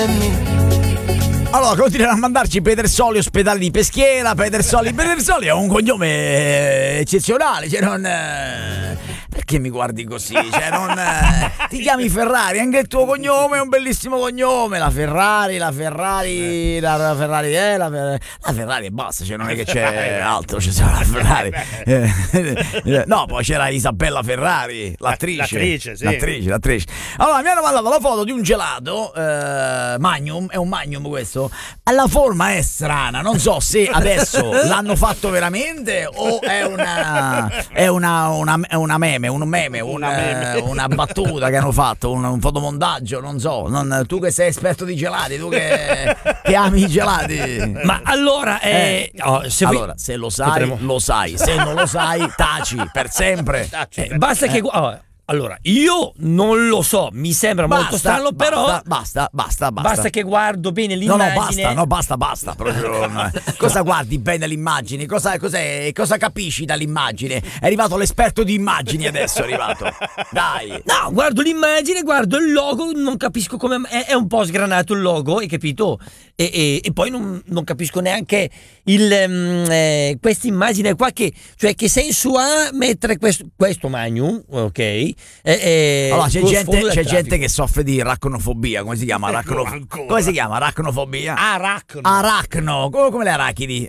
Allora, continuano a mandarci Pedersoli, ospedale di Peschiera, Pedersoli è un cognome eccezionale, cioè non... Perché mi guardi così? Cioè non... ti chiami Ferrari, anche il tuo cognome è un bellissimo cognome, la Ferrari e basta, cioè non è che c'è altro, c'è solo la Ferrari. No, poi c'era Isabella Ferrari, l'attrice. L'attrice. Allora, mi hanno mandato la foto di un gelato, Magnum, è un Magnum questo. La forma è strana, non so se adesso l'hanno fatto veramente o è una meme, una battuta che hanno fatto, un fotomontaggio, non so. Tu che sei esperto di gelati, tu che ami i gelati. Ma allora, se lo sai, lo sai, se non lo sai, taci per sempre. Basta che... Allora, io non lo so, mi sembra molto strano, però basta. Basta che guardo bene l'immagine. No, basta. Proprio, cosa guardi bene l'immagine? Cosa capisci dall'immagine? È arrivato l'esperto di immagini adesso, è arrivato. Dai. No, guardo l'immagine, guardo il logo, non capisco come è un po' sgranato il logo, hai capito? E poi non capisco neanche questa immagine qua che senso ha mettere questo Magnum, ok? Allora c'è gente che soffre di aracnofobia. Come si chiama? Come si chiama? Aracnofobia? Aracno, come le arachidi.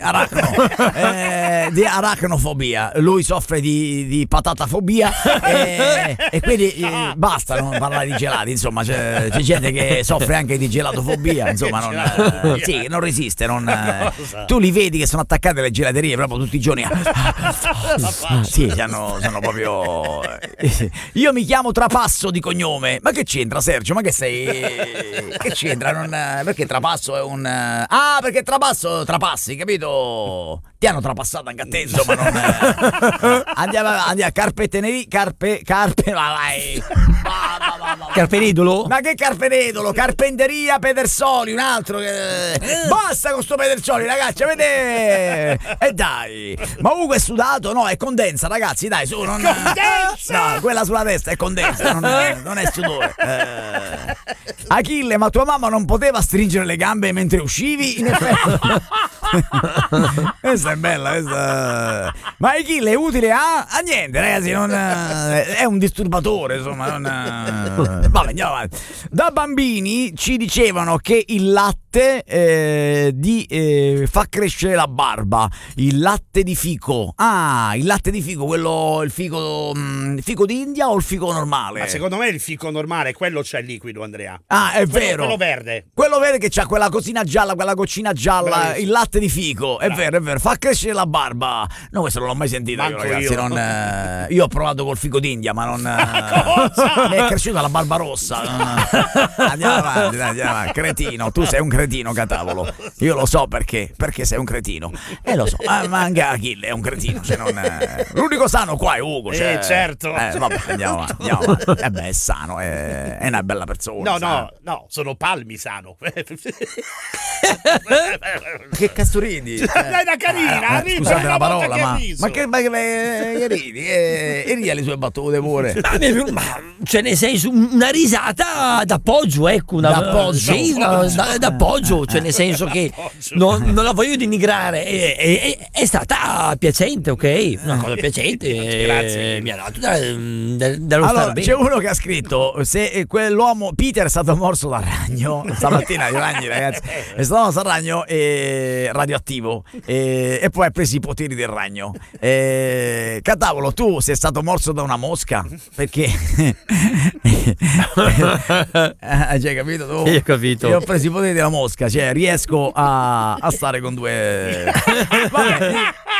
Di aracnofobia. Lui soffre di patatafobia e quindi basta non parlare di gelati. Insomma, c'è gente che soffre anche di gelatofobia. Insomma, non resiste. Tu li vedi che sono attaccate alle gelaterie proprio tutti i giorni. Sì, sono proprio. Io mi chiamo Trapasso di cognome. Ma che c'entra, Sergio? Ma che sei? Che c'entra? Perché Trapasso è un... perché trapassi, capito? Ti hanno trapassato anche a te, insomma. Andiamo a Carpe, vai. Carpenedolo? Ma che Carpenedolo? Carpenteria Pedersoli, un altro che... Basta con sto Pedersoli, ragazzi, avete... E dai. Ma Ugo è sudato? No, è condensa, ragazzi, dai, su. No, quella sulla testa è condensa, non è sudore. Achille, ma tua mamma non poteva stringere le gambe mentre uscivi? In effetti. Questa è bella, questa. Ma Achille è utile a niente, ragazzi, è un disturbatore, insomma, Vabbè, andiamo avanti. Da bambini ci dicevano che il latte fa crescere la barba. Il latte di fico. Il latte di fico, quello, il fico d'India o il fico normale? Ma secondo me il fico normale, quello c'è il liquido, Andrea. È vero. Quello verde. Quello verde che c'ha quella cosina gialla, quella goccina gialla, Bravissimo. il latte di fico. È vero, fa crescere la barba. No, questo non l'ho mai sentito io, ragazzi. Io ho provato col fico d'India, ma non mi è cresciuta la barba rossa. Andiamo avanti. Cretino, tu sei un cretino, Catavolo. Io lo so perché sei un cretino. Lo so, ma anche Achille è un cretino. Cioè l'unico sano qua è Ugo. Cioè, certo. Vabbè, andiamo avanti. È sano, è una bella persona. No, sono palmi sano. Che cazzo ridi? Dai, una carina, scusate la parola, ma che ridi? E ridi alle sue battute pure. Ma cioè, nel senso, una risata d'appoggio, ecco. D'appoggio. Sì, d'appoggio, cioè nel senso che non la voglio denigrare, è stata piacente, ok? Una cosa piacente. Grazie. Mi ha dato dallo allora, stare bene. c'è uno che ha scritto: se quell'uomo Peter è stato morso dal ragno stamattina, i ragni, ragazzi, è stato morso dal ragno radioattivo e poi ha preso i poteri del ragno. Catavolo, tu sei stato morso da una mosca? Perché hai capito tu? Io ho capito. Io ho preso i poteri della mosca, cioè riesco a stare con due. Vabbè.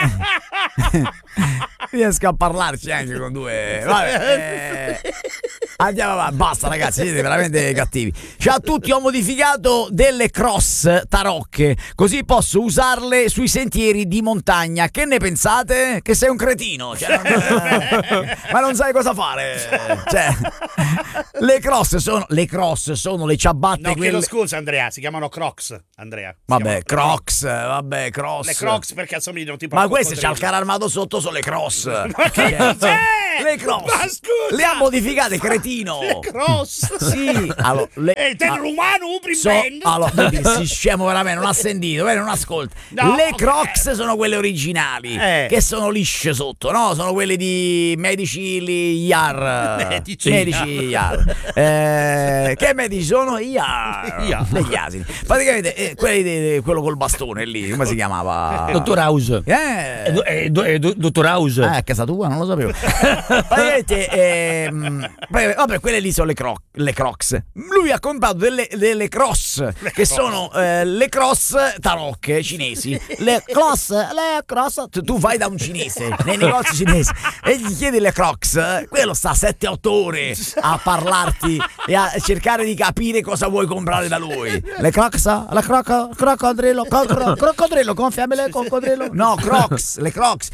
Riesco a parlarci anche con due. Vabbè. Andiamo avanti, basta ragazzi, siete veramente cattivi. Ciao a tutti, ho modificato delle cross tarocche, così posso usarle sui sentieri di montagna. Che ne pensate? Che sei un cretino, cioè, ma non sai cosa fare. Cioè, le cross sono le ciabatte. No, chiedo scusa, Andrea, si chiamano Crocs, Andrea. Vabbè, Crocs, vabbè, Crocs. Le Crocs perché assomigliano tipo ma a queste c'ha il carro armato sotto, sono le Cross. Ma che c'è? Le Cross. Ma scusa! Le ha modificate, cretino. latino. Le Cross. Sì, allora, te l'umano prima. allora, si scemo veramente, non ha sentito, non ascolta. No, le Crocs sono quelle originali, che sono lisce sotto, no? Sono quelle di Medici Iar. Medici Iar. Che medici sono? Iar. Degli asini. Praticamente quello col bastone lì, come si chiamava? Dottor House. Dottor House. A casa tua, non lo sapevo. Praticamente, vabbè, quelle lì sono le Crocs. Lui ha comprato delle Cross, che sono le Cross tarocche cinesi. Le Cross. Tu vai da un cinese nei negozi cinesi e gli chiedi le Crocs, quello sta 7-8 ore a parlarti e a cercare di capire cosa vuoi comprare da lui. Le Crocs? La crocodrillo, gonfiabile coccodrillo. No, Crocs, le Crocs.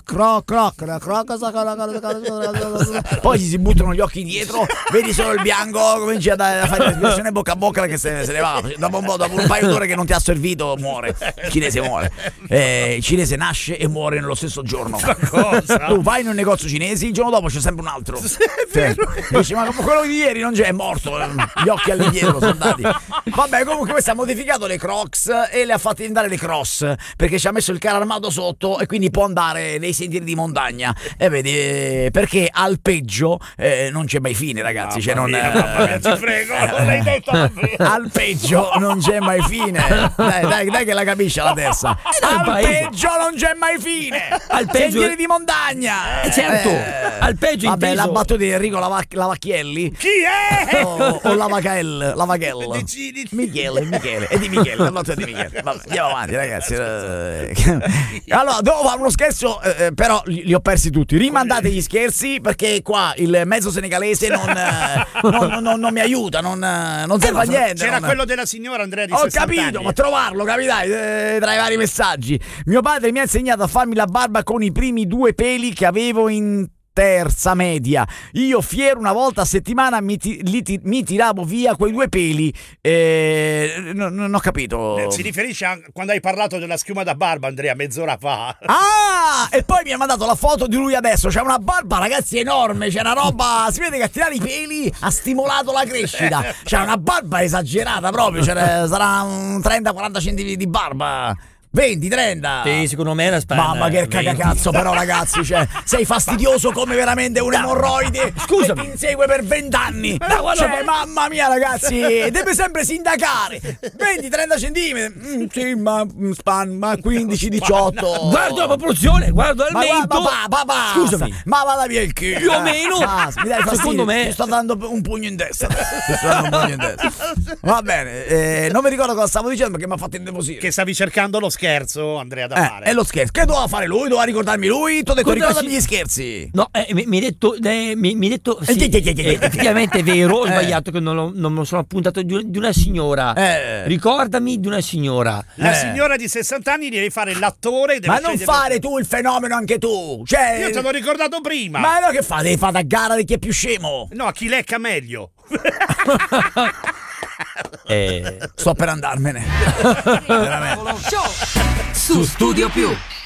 Poi gli si buttano gli occhi dietro, vedi solo il bianco, cominci a fare l'espressione bocca a bocca che se ne va. Dopo un paio d'ore che non ti ha servito, muore. Il cinese muore. Il cinese nasce e muore nello stesso giorno. Tu vai in un negozio cinese, il giorno dopo c'è sempre un altro. Dici, ma quello di ieri non c'è, è morto. Gli occhi all'indietro sono andati. Vabbè, comunque questo ha modificato le Crocs e le ha fatte diventare le Cross, perché ci ha messo il carro armato sotto e quindi può andare nei sentieri di montagna. E vedi, perché alpeggio non c'è mai fine, ragazzi. Cioè, non ti prego, non l'hai detto al peggio non c'è mai fine. Dai che la capisce la testa. Al peggio non c'è mai fine. Al peggio sentieri di montagna. Certo. Al peggio in vabbè, la battuta di Enrico Lavacchielli. Chi è? O Lavachel. Michele. È di Michele. La battuta di Michele. Vabbè, andiamo avanti, ragazzi. Allora, devo fare uno scherzo, però li ho persi tutti. Rimandate gli scherzi, perché qua il mezzo senegalese non mi aiuta, non serve a niente. C'era quello della signora Andrea di Ho 60 capito, anni. ma trovarlo, capitai, tra i vari messaggi. Mio padre mi ha insegnato a farmi la barba con i primi 2 peli che avevo in terza media. Io fiero una volta a settimana mi tiravo via quei 2 peli. Non ho capito. Si riferisce a quando hai parlato della schiuma da barba, Andrea, mezz'ora fa. Ah, e poi mi ha mandato la foto di lui adesso. C'è una barba, ragazzi, enorme. C'è una roba, si vede che a tirare i peli ha stimolato la crescita. C'è una barba esagerata proprio. Sarà un 30-40 centimetri di barba. 20-30. Sì, secondo me era spalla. Mamma che cagacazzo, però, ragazzi, cioè, sei fastidioso come veramente un emorroide. Scusa, ti insegue per 20 anni. Cioè, mamma mia, ragazzi, deve sempre sindacare. 20-30 centimetri. Sì, ma 15-18. Guarda la proporzione, guarda il mento. Scusami, ma vada via il chilo. Più o meno. Mi dai fastidio. Secondo me ti sto dando un pugno in testa. Va bene, non mi ricordo cosa stavo dicendo perché mi ha fatto indeposire. Che stavi cercando lo scherzo, Andrea, da fare. È lo scherzo. Che doveva fare lui? Doveva ricordarmi lui? Ti ho detto ricordami gli scherzi. No, mi hai detto sì, effettivamente è vero, ho sbagliato che non me lo sono appuntato di una signora. Ricordami di una signora. La signora di 60 anni devi fare l'attore. Ma non fare tu il fenomeno anche tu. Cioè, io te l'ho ricordato prima. Ma no, che fa? Devi fare a gara di chi è più scemo. No, a chi lecca meglio. Sto per andarmene. Veramente. Su Studio Più.